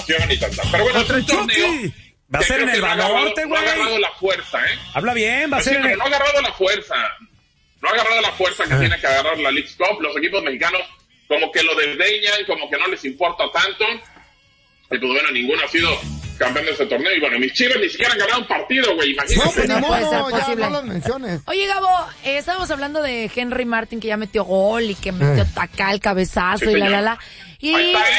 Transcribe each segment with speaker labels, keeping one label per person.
Speaker 1: celebración y tal. Pero bueno, es un torneo
Speaker 2: va a ser en el Banorte, güey.
Speaker 1: No ha agarrado la fuerza,
Speaker 2: Habla bien, va a ser en el...
Speaker 1: No ha agarrado la fuerza. No ha agarrado la fuerza que tiene que agarrar la Leagues Cup. Los equipos mexicanos como que lo desdeñan, como que no les importa tanto. Y pues bueno, ninguno ha sido campeón de ese torneo. Y bueno, mis Chivas ni siquiera han ganado un partido, güey. Imagínate.
Speaker 3: No puede ser
Speaker 4: ya
Speaker 3: posible.
Speaker 4: no las menciones.
Speaker 3: Oye, Gabo, estábamos hablando de Henry Martin, que ya metió gol y que metió tacal, cabezazo
Speaker 1: Sí,
Speaker 3: y
Speaker 1: señor.
Speaker 3: Y...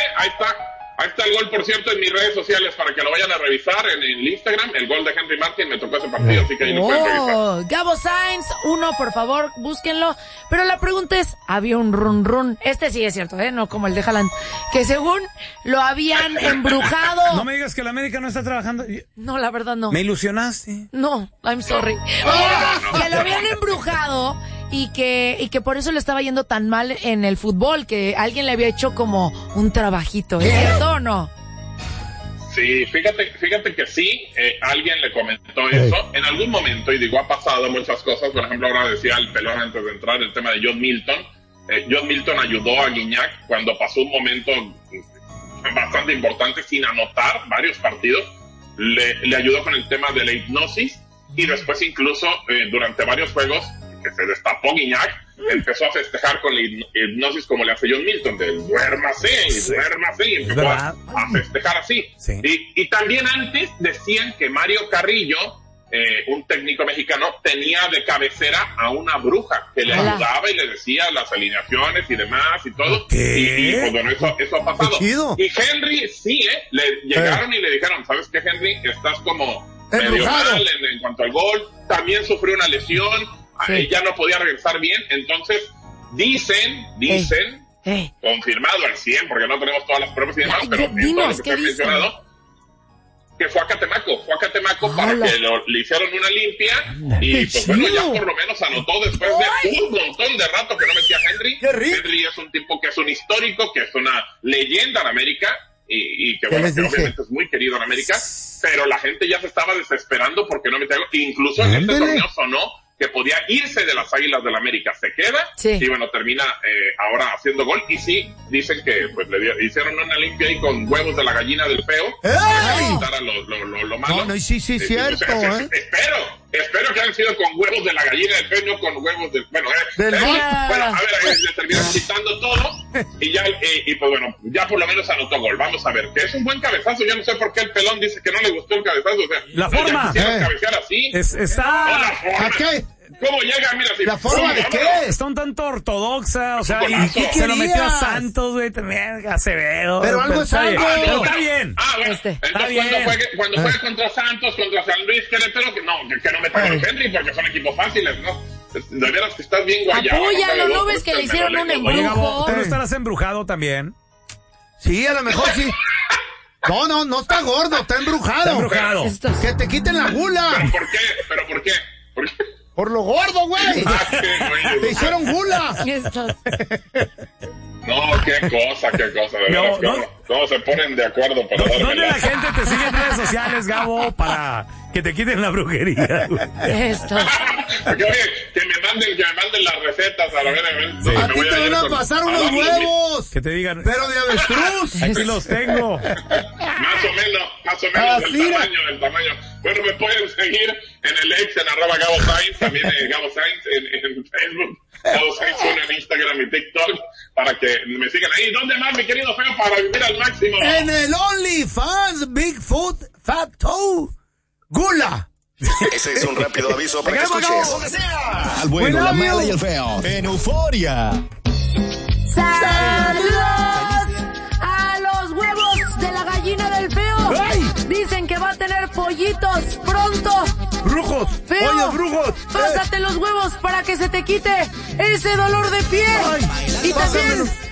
Speaker 1: Ahí está el gol, por cierto, en mis redes sociales para que lo vayan a revisar en el Instagram. El gol de Henry Martin me tocó ese partido, así que ahí lo pueden revisar.
Speaker 3: Gabo Sainz, 1, por favor, búsquenlo. Pero la pregunta es, había un run. Este sí es cierto, no como el de Haaland, que según lo habían embrujado.
Speaker 2: No me digas que la América no está trabajando.
Speaker 3: No, la verdad no.
Speaker 2: Me ilusionaste.
Speaker 3: No, I'm sorry. Que lo habían embrujado y que por eso le estaba yendo tan mal en el fútbol, que alguien le había hecho como un trabajito, ¿es cierto o no?
Speaker 1: Sí, fíjate que sí, alguien le comentó eso en algún momento, y digo, ha pasado muchas cosas. Por ejemplo, ahora decía el pelón antes de entrar el tema de John Milton. John Milton ayudó a Guiñac cuando pasó un momento bastante importante sin anotar varios partidos. Le ayudó con el tema de la hipnosis, y después incluso durante varios juegos que se destapó Guiñac, empezó a festejar con la hipnosis como le hace John Milton, de duérmase, y empezó a festejar así. Sí. Y también antes decían que Mario Carrillo, un técnico mexicano, tenía de cabecera a una bruja que le ayudaba y le decía las alineaciones y demás y todo. Y pues bueno, eso ha pasado. Y Henry, sí, le llegaron y le dijeron, ¿sabes qué, Henry? Estás como medio mal en cuanto al gol. También sufrió una lesión. Ya no podía regresar bien. Entonces, dicen, confirmado al 100, porque no tenemos todas las pruebas y demás, pero en todo lo que se ha mencionado, que fue a Catemaco para que le hicieron una limpia, y pues bueno, ya por lo menos anotó después de un montón de rato que no metía a Henry. Henry es un tipo que es un histórico, que es una leyenda en América, y que bueno, que obviamente es muy querido en América, pero la gente ya se estaba desesperando porque no metía algo. Incluso en este torneo sonó que podía irse de las Águilas del América, se queda, y bueno, termina ahora haciendo gol, y sí, dicen que pues hicieron una limpia ahí con huevos de la gallina del feo, para quitar a lo malo.
Speaker 4: No, sí, cierto,
Speaker 1: Espero que hayan sido con huevos de la gallina del feo, no con huevos del... Bueno, a ver, le terminan quitando todo, y pues bueno, ya por lo menos anotó gol. Vamos a ver, que es un buen cabezazo. Yo no sé por qué el pelón dice que no le gustó el cabezazo, o sea,
Speaker 2: la forma,
Speaker 1: cabecear así.
Speaker 4: ¿A qué?
Speaker 1: ¿Cómo llega? Mira, si
Speaker 4: ¿la forma de qué?
Speaker 2: Está un tanto ortodoxa, o sea, y se lo metió a Santos, güey, también, Acevedo.
Speaker 4: Pero algo es algo.
Speaker 2: Pero está bien.
Speaker 1: Bueno, entonces cuando juegue contra Santos, contra San Luis, Querétaro, que no metan a Henry, porque son equipos fáciles, ¿no? De veras que estás bien guayado.
Speaker 3: Apóyalo, ¿no ves que le hicieron un embrujo?
Speaker 2: ¿Tú no estarás embrujado también?
Speaker 4: Sí, a lo mejor sí. No está gordo, está embrujado. Que te quiten la gula.
Speaker 1: ¿Pero por qué?
Speaker 4: Por lo gordo, güey. Te hicieron gula.
Speaker 1: No, qué cosa, de verdad. No se ponen de acuerdo para darme.
Speaker 2: ¿Dónde la gente te sigue en redes sociales, Gabo, para que te quiten la brujería?
Speaker 1: Porque, oye, que me manden las recetas a la vez.
Speaker 4: A ti te van a pasar unos huevos.
Speaker 2: Que te digan.
Speaker 4: Pero de avestruz.
Speaker 2: Aquí los tengo.
Speaker 1: Más o menos el tamaño. Bueno, me pueden seguir en el ex, en @Gabo Sainz, también Gabo Sainz en Facebook, Gabo Sainz en Instagram y TikTok, para que me sigan ahí. ¿Dónde más, mi querido feo, para vivir al máximo?
Speaker 4: En el OnlyFans Bigfoot Fat Toe Gula.
Speaker 5: Ese es un rápido aviso para que escuches donde sea. Al bueno, la mala y el feo. En Euforia.
Speaker 3: ¡Saludos a los huevos de la gallina del feo! Dicen que va a tener pollitos pronto.
Speaker 2: ¡Brujos!
Speaker 3: ¡Feo!
Speaker 2: ¡Oye, brujos!
Speaker 3: Pásate los huevos para que se te quite ese dolor de piel. Y también